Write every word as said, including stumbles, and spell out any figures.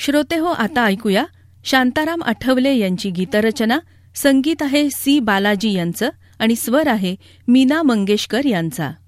श्रोते हो, आता ऐकूया शांताराम आठवले यांची गीतरचना. संगीत आहे सी बालाजी यांचं आणि स्वर आहे मीना मंगेशकर यांचा.